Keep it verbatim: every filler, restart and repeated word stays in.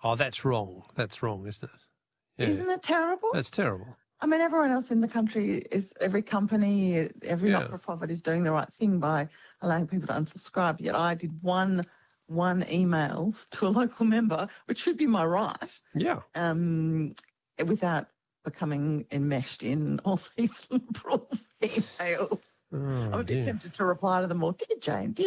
Oh, that's wrong. That's wrong, isn't it? Yeah. Isn't it terrible? That's terrible. I mean, everyone else in the country, is every company, every Yeah. not-for-profit is doing the right thing by allowing people to unsubscribe. Yet I did one one email to a local member, which should be my right, Yeah. um, without becoming enmeshed in all these liberal emails. Oh, I'm a bit dear. tempted to reply to them all, dear Jane, dear